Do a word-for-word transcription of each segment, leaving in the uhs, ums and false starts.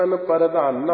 ਪ੍ਰਧਾਨਾ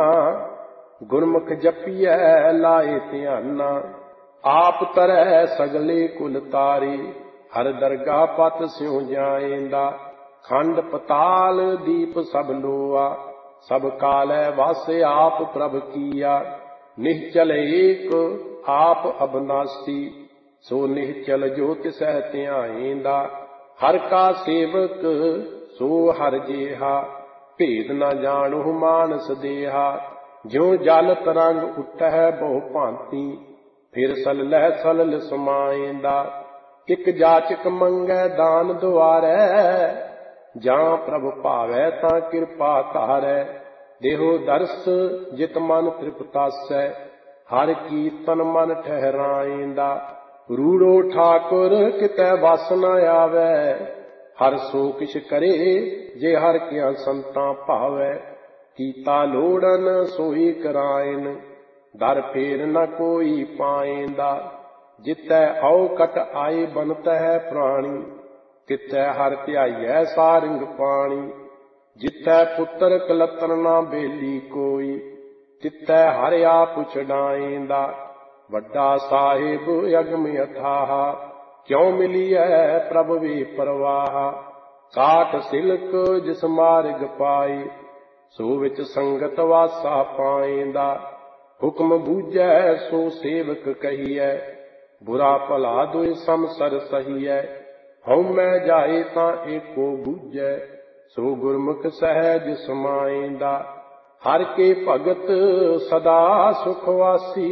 ਗੁਰਮੁਖ ਜਪੀਐ ਲਾਏ ਧਿਆਨਾ। ਆਪ ਤਰੈ ਸਗਲੇ ਕੁਲ ਤਾਰੇ ਹਰ ਦਰਗਾਹ ਪਤ ਸਿਉ ਜਾਏਂਦਾ। ਖੰਡ ਪਤਾਲ ਦੀਪ ਸਭ ਲੋਆ ਸਭ ਕਾਲੈ ਵਾਸੇ ਆਪ ਪ੍ਰਭ ਕੀਆ। ਨਿਹਚਲ ਏਕ ਆਪ ਅਬਨਾਸੀ ਸੋ ਨਿਹਚਲ ਜੋ ਤਿਸਹਿ ਧਿਆਏਂਦਾ। ਹਰ ਕਾ ਸੇਵਕ ਸੋ ਹਰ ਜੇਹਾ ਭੇਦ ਨ ਜਾਣਹੁ ਮਾਨਸ ਦੇਹਾ। ਜਿਉ ਜਲ ਤਰੰਗ ਉਠਹਿ ਬਹੁ ਭਾਂਤੀ ਫਿਰ ਸਲਲਹਿ ਸਲਲ ਸਮਾਏਂਦਾ। ਇਕ ਜਾਚਕ ਮੰਗੈ ਦਾਨ ਦੁਆਰੈ ਜਾਂ ਪ੍ਰਭ ਭਾਵੈ ਤਾਂ ਕਿਰਪਾ ਧਾਰੈ। ਦੇਹੋ ਦਰਸ ਜਿਤ ਮਨ ਤ੍ਰਿਪਤਾਸੈ ਹਰ ਕੀਰਤਨ ਮਨ ਠਹਿਰਾਏਂਦਾ। ਰੂੜੋ ਠਾਕੁਰ ਕਿਤੈ ਵਸ ਨ ਆਵੈ ਹਰ ਸੋ ਕਿਛ ਕਰੇ ਜੇ ਹਰ ਕਿਆ ਸੰਤਾਂ ਭਾਵੈ। ਕੀਤਾ ਲੋੜਨ ਸੋਈ ਕਰਾਇਨ ਦਰ ਫੇਰ ਨ ਕੋਈ ਪਾਏਂਦਾ। ਜਿਤੈ ਔਕਟ ਆਏ ਬਨਤ ਹੈ ਪ੍ਰਾਣੀ ਤਿਥੈ ਹਰ ਧਿਆਈਐ ਸਾਰੰਗ ਪਾਣੀ। ਜਿਥੈ ਪੁੱਤਰ ਕਲਤਰ ਨਾ ਬੇਲੀ ਕੋਈ ਤਿਥੈ ਹਰਿ ਆਪ ਛਡਾਏਂਦਾ। ਵੱਡਾ ਸਾਹਿਬ ਅਗਮ ਅਥਾਹ ਕਿਉ ਮਿਲੀਐ ਪ੍ਰਭ ਵੇ ਪਰਵਾਹ। ਕਾਟ ਸਿਲਕ ਜਿਸ ਮਾਰਗ ਪਾਏ ਸੋ ਵਿੱਚ ਸੰਗਤ ਵਾਸਾ ਪਾਏਂਦਾ। ਹੁਕਮ ਬੂਝੈ ਸੋ ਸੇਵਕ ਕਹੀਐ ਬੁਰਾ ਭਲਾ ਦੁਇ ਸਮਸਰ ਸਹੀਐ। ਹਉਮੈ ਜਾਏ ਤਾਂ ਏਕੋ ਬੂਝੈ ਸੋ ਗੁਰਮੁਖ ਸਹਿਜ ਸਮਾਏਂਦਾ। ਹਰ ਕੇ ਭਗਤ ਸਦਾ ਸੁਖ ਵਾਸੀ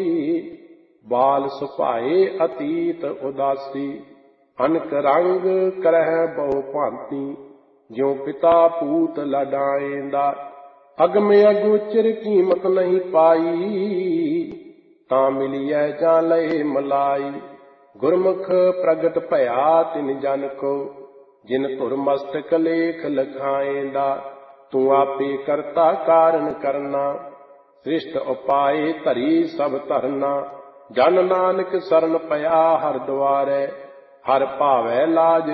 ਬਾਲ ਸੁਭਾਏ ਅਤੀਤ ਉਦਾਸੀ। ਅਨਕ ਰੰਗ ਕਰਹਿ ਬਹੁ ਭਾਂਤੀ ਜਿਉ ਪਿਤਾ ਪੂਤ ਲਡਾਏਂਦਾ। ਅਗਮ ਅਗੋਚਰ ਕੀਮਤ ਨਹੀਂ ਪਾਈ ਤਾਂ ਮਿਲੀਐ ਜਾਂ ਲਏ ਮਲਾਈ। ਗੁਰਮੁਖ ਪ੍ਰਗਟ ਭਇਆ ਤਿਨ ਜਨ ਕੋ ਜਿਨ ਧੁਰ ਮਸਤਕ ਲੇਖ ਲਖਾਏਂਦਾ। ਤੂੰ ਆਪੇ ਕਰਤਾ ਕਾਰਨ ਕਰਨਾ ਸ੍ਰਿਸ਼ਟ ਉਪਾਏ ਧਰੀ ਸਭ ਧਰਨਾ। ਜਨ ਨਾਨਕ ਸਰਨ ਪਿਆ ਹਰ ਦੁਆਰੈ ਹਰ ਭਾਵੈ ਲਾਜ